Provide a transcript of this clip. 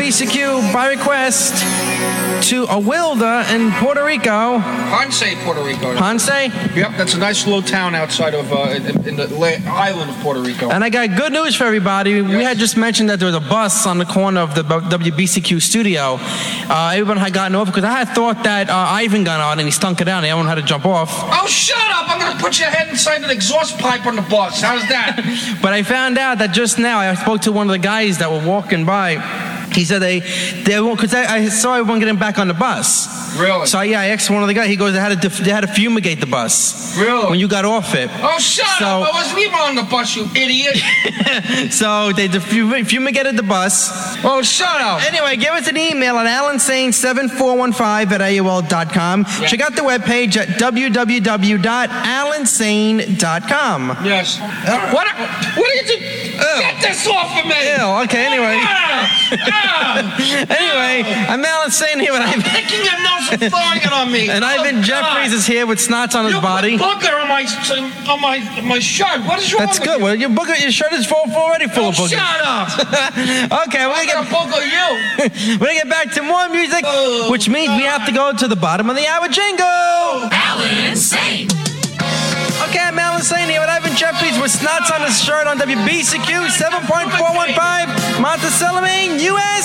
WBCQ by request to Awilda in Puerto Rico. Ponce, Puerto Rico. Ponce? Yep, that's a nice little town outside of, in the island of Puerto Rico. And I got good news for everybody. Yes. We had just mentioned that there was a bus on the corner of the WBCQ studio. Everyone had gotten off because I had thought that Ivan got on and he stunk it out and everyone had to jump off. Oh, shut up! I'm going to put your head inside an exhaust pipe on the bus. How's that? But I found out that just now I spoke to one of the guys that were walking by. He said they won't, because I saw everyone getting back on the bus. Really? So yeah, I asked one of the guys. He goes, they had to fumigate the bus. Really? When you got off it. Oh, shut up! I wasn't even on the bus, you idiot. So they fumigated the bus. Oh, shut up! Anyway, give us an email at alansane7415@AOL.com. Yeah. Check out the webpage at www.alansane.com. Yes. What are you doing? Get this off of me! Ew, okay, anyway. Anyway, I'm Alan Sane here, and I'm picking your nose and throwing it on me. And Ivan Jeffries is here with snots on his body. You put booger on my shirt. What is wrong with you? That's good. Well, your shirt is already full of boogers. Shut up. Okay, we're gonna booger you. We're gonna get back to more music, which means we have to go to the bottom of the hour jingle. Alan Sane. Okay, I'm Alan Sane here with Ivan Jeffries with snots on his shirt on WBCQ 7.415 Montecello, Maine, USA.